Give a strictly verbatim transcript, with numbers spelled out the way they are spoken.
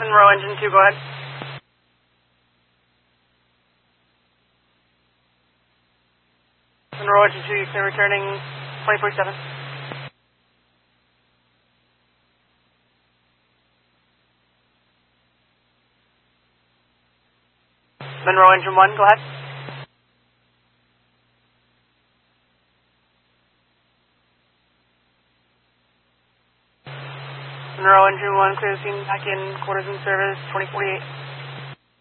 Monroe Engine two, go ahead. Monroe Engine two, you can returning twenty forty-seven. Monroe Engine one, go ahead. Monroe Engine one, clear the scene, back in, quarters in service, twenty forty-eight.